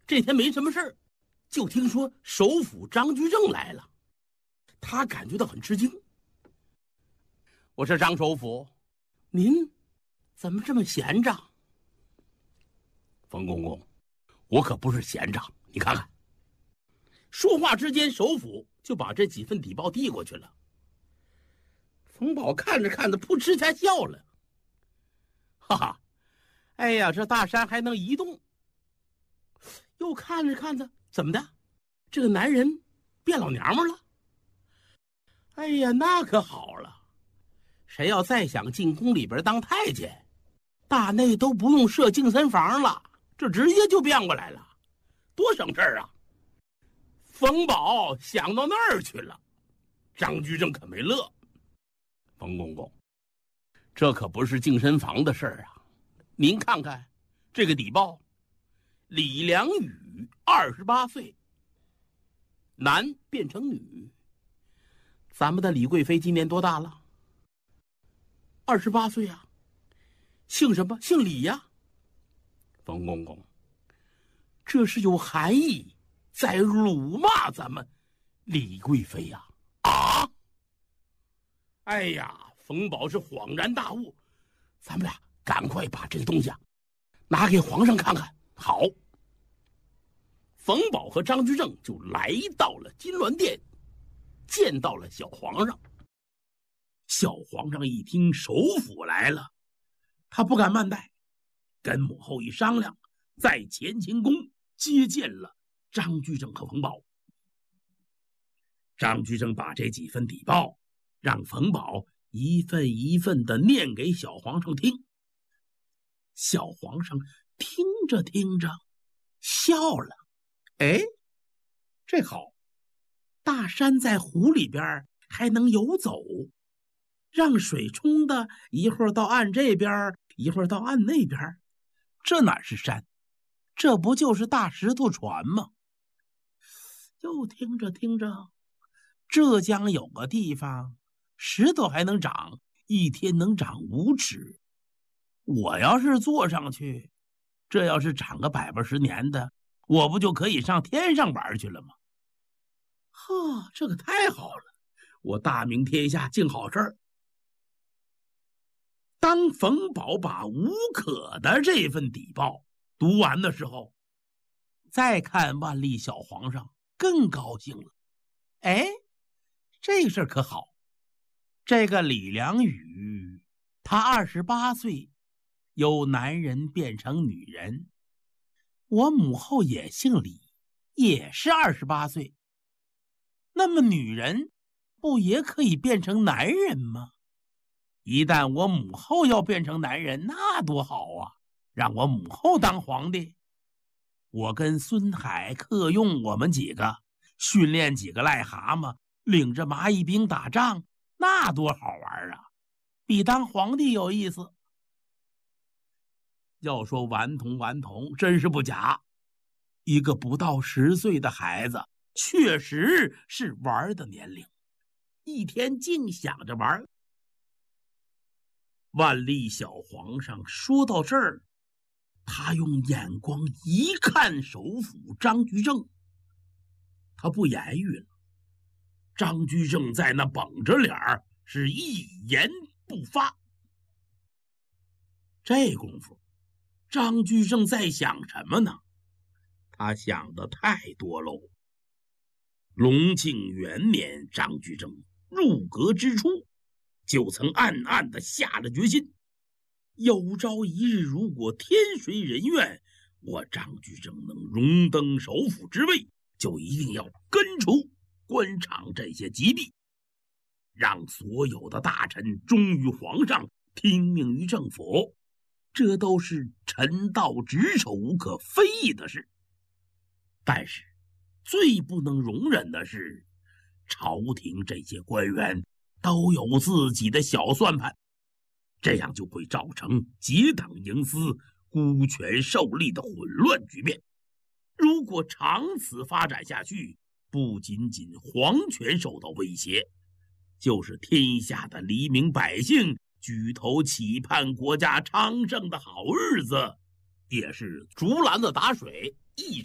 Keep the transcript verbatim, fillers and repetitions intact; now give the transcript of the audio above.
这天没什么事儿，就听说首辅张居正来了，他感觉到很吃惊。我说张首辅，您怎么这么闲着？冯公公，我可不是闲着，你看看。说话之间，首辅就把这几份底报递过去了。冯保看着看着，噗嗤一下笑了，哈哈，哎呀，这大山还能移动。又看着看着，怎么的？这个男人变老娘们了？哎呀，那可好了，谁要再想进宫里边当太监，大内都不用设净身房了，这直接就变过来了，多省事儿啊！冯保想到那儿去了，张居正可没乐。冯公公，这可不是净身房的事儿啊！您看看这个底报，李良宇二十八岁，男变成女。咱们的李贵妃今年多大了？二十八岁啊。姓什么？姓李呀、啊。冯公公，这是有含义，在辱骂咱们李贵妃呀、啊！啊！哎呀，冯保是恍然大悟，咱们俩赶快把这个东西啊拿给皇上看看。好。冯保和张居正就来到了金銮殿，见到了小皇上。小皇上一听首辅来了，他不敢慢待，跟母后一商量，在乾清宫接见了张居正和冯保。张居正把这几份底报让冯保一份一份的念给小皇上听。小皇上听着听着笑了，哎，这好，大山在湖里边还能游走，让水冲的一会儿到岸这边，一会儿到岸那边，这哪是山，这不就是大石头船吗？又听着听着，浙江有个地方石头还能长，一天能长五尺。我要是坐上去，这要是长个百八十年的，我不就可以上天上玩去了吗？呵，这个太好了，我大明天下尽好事儿。当冯保把吴可的这份底报读完的时候，再看万历小皇上更高兴了。哎，这事儿可好，这个李良宇他二十八岁，由男人变成女人。我母后也姓李，也是二十八岁。那么女人不也可以变成男人吗？一旦我母后要变成男人，那多好啊，让我母后当皇帝。我跟孙海、克用我们几个训练几个癞蛤蟆，领着蚂蚁兵打仗，那多好玩啊，比当皇帝有意思。要说顽童顽童，真是不假，一个不到十岁的孩子确实是玩的年龄，一天净想着玩。万历小皇上说到这儿，他用眼光一看首辅张居正，他不言语了。张居正在那绷着脸儿，是一言不发。这功夫张居正在想什么呢？他想的太多喽。隆庆元年，张居正入阁之初，就曾暗暗地下了决心，有朝一日如果天随人愿，我张居正能荣登首辅之位，就一定要根除官场这些疾病，让所有的大臣忠于皇上，听命于政府，这都是臣道职守无可非议的事。但是最不能容忍的是，朝廷这些官员都有自己的小算盘，这样就会造成结党营私、孤权受利的混乱局面。如果长此发展下去，不仅仅皇权受到威胁，就是天下的黎民百姓举头期盼国家昌盛的好日子，也是竹篮子打水一